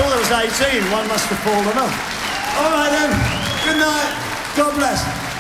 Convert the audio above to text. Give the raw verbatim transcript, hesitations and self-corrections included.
thought there was eighteen. One must have fallen off. All right then. Good night. God bless.